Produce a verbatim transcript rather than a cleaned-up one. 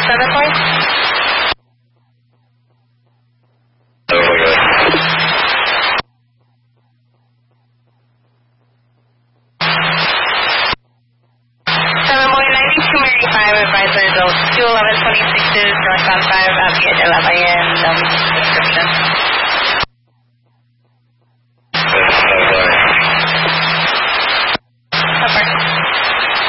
seven point? seven point ninety-two Mary five, advisor adult two eleven twenty-six is northbound five, Abigail Lafayette, um, description.